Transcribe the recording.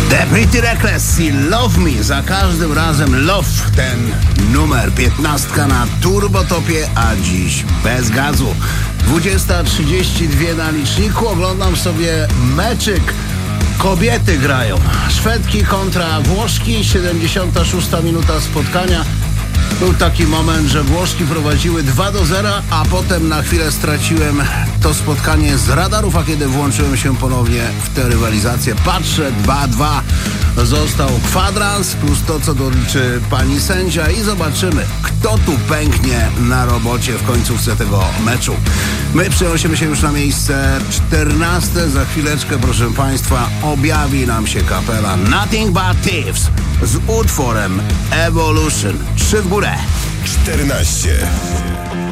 The Pretty Reckless i Love Me. Za każdym razem love ten numer. 15 na turbotopie, a dziś bez gazu. 20:32 na liczniku. Oglądam sobie meczyk. Kobiety grają. Szwedki kontra Włoszki. 76 minuta spotkania. Był taki moment, że Włoszki prowadziły 2-0, a potem na chwilę straciłem to spotkanie z radarów, a kiedy włączyłem się ponownie w tę rywalizację, patrzę, 2-2. Został kwadrans plus to, co doliczy pani sędzia i zobaczymy, kto tu pęknie na robocie w końcówce tego meczu. My przenosimy się już na miejsce 14. Za chwileczkę, proszę państwa, objawi nam się kapela Nothing But Thieves z utworem Evolution. 3 w górę. 14.